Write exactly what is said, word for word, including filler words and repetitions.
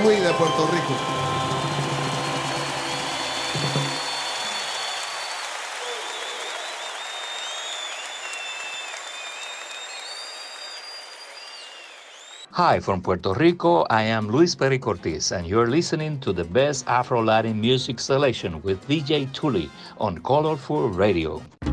Tui de Puerto Rico. Hi, from Puerto Rico, I am Luis Perry Cortés, and you're listening to the best Afro-Latin music selection with D J Tuli on Colorful Radio.